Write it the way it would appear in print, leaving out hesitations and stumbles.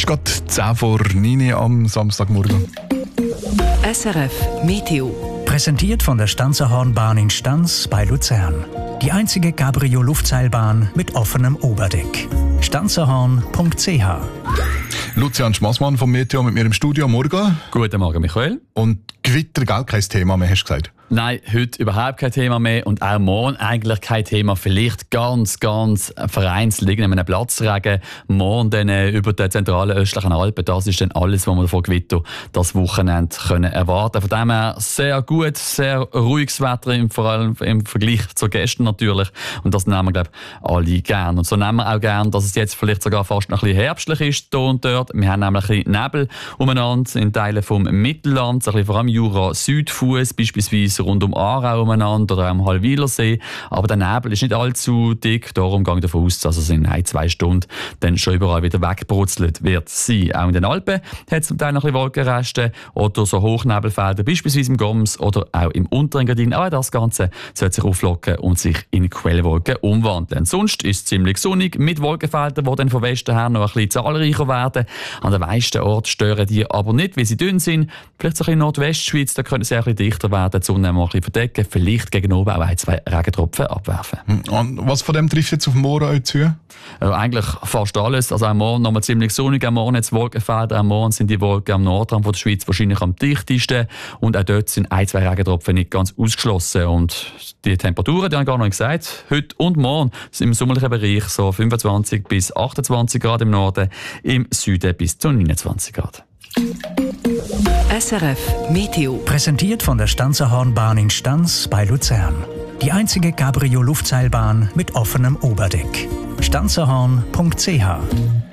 gerade 10 vor 9 am Samstagmorgen. SRF Meteo. Präsentiert von der Stanzerhornbahn in Stanz bei Luzern. Die einzige Cabrio-Luftseilbahn mit offenem Oberdeck. stanzerhorn.ch. Lucian Schmassmann vom Meteo mit mir im Studio. Morgen. Guten Morgen, Michael. Und Gewitter, gell, kein Thema mehr, hast du gesagt? Nein, heute überhaupt kein Thema mehr und auch morgen eigentlich kein Thema. Vielleicht ganz vereinzelt irgendeinem Platzregen. Morgen dann über den zentralen östlichen Alpen. Das ist dann alles, was wir von Gewitter das Wochenende können erwarten. Von dem her sehr gut, sehr ruhiges Wetter, vor allem im Vergleich zu gestern natürlich. Und das nehmen wir, glaube ich, alle gern. Und so nehmen wir auch gern, dass es jetzt vielleicht sogar fast noch ein bisschen herbstlich ist hier und dort. Wir haben nämlich ein bisschen Nebel umeinander in Teilen vom Mittelland, ein bisschen vor allem Jura-Südfuss, beispielsweise rund um Aarau umeinander oder auch am Hallwilersee. Aber der Nebel ist nicht allzu dick, darum gehe ich davon aus, dass es in 1-2 Stunden dann schon überall wieder wegbrutzelt wird sein. Auch in den Alpen hat es zum Teil noch ein bisschen Wolkenreste oder so Hochnebelfelder, beispielsweise im Goms oder auch im Unterengadin. Aber das Ganze sollte sich auflockern und sich in Quellwolken umwandeln. Sonst ist es ziemlich sonnig mit Wolkenfeldern, die dann von Westen her noch ein bisschen zahlreicher werden. An den meisten Orten stören die aber nicht, weil sie dünn sind. Vielleicht so ein bisschen in Nordwestschweiz, da können sie ein bisschen dichter werden, die Sonne mal ein bisschen verdecken, vielleicht gegen oben auch 1-2 Regentropfen abwerfen. Und was von dem trifft jetzt auf morgen euch zu? Eigentlich fast alles. Also am Morgen nochmal ziemlich sonnig, am Morgen jetzt Wolkenfelder, am Morgen sind die Wolken am Nordrand von der Schweiz wahrscheinlich am dichtesten und auch dort sind 1-2 Regentropfen nicht ganz ausgeschlossen. Und die Temperaturen, die habe ich gar noch nicht gesagt, heute und morgen sind im sommerlichen Bereich so 25 bis 28 Grad im Norden, im Süden bis zu 29 Grad. SRF Meteo. Präsentiert von der Stanzerhornbahn in Stanz bei Luzern. Die einzige Cabrio-Luftseilbahn mit offenem Oberdeck. stanzerhorn.ch.